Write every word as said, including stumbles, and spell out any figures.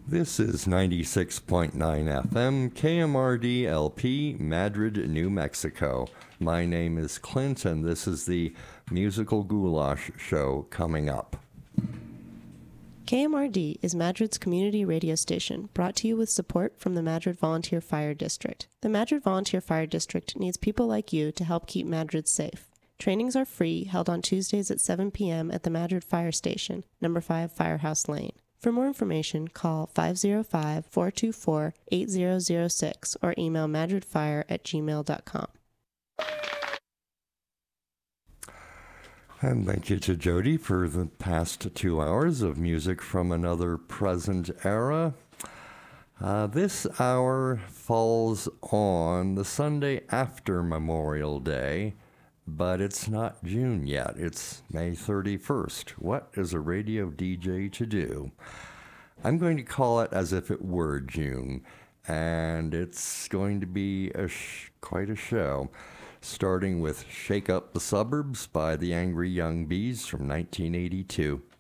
This is ninety-six point nine F M, K M R D L P, Madrid, New Mexico. My name is Clint, and this is the Musical Goulash Show coming up. K M R D is Madrid's community radio station, brought to you with support from the Madrid Volunteer Fire District. The Madrid Volunteer Fire District needs people like you to help keep Madrid safe. Trainings are free, held on Tuesdays at seven p.m. at the Madrid Fire Station, number five Firehouse Lane. For more information, call five oh five, four two four, eight zero zero six or email madridfire at gmail dot com. And thank you to Jody for the past two hours of music from another present era. Uh, this hour falls on the Sunday after Memorial Day, but it's not June yet. It's May thirty-first. What is a radio D J to do? I'm going to call it as if it were June, and it's going to be a sh- quite a show. Starting with Shake Up the Suburbs by the Angry Young Bees from nineteen eighty-two.